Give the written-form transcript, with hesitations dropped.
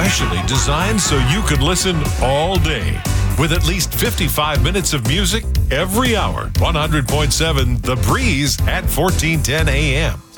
specially designed so you could listen all day. With at least 55 minutes of music every hour. 100.7 The Breeze at 1410 a.m.